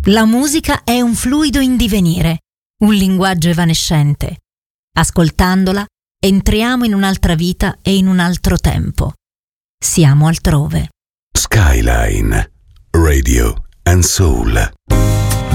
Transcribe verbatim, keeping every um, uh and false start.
La musica è un fluido in divenire, un linguaggio evanescente. Ascoltandola, entriamo in un'altra vita e in un altro tempo. Siamo altrove. Skyline Radio and Soul.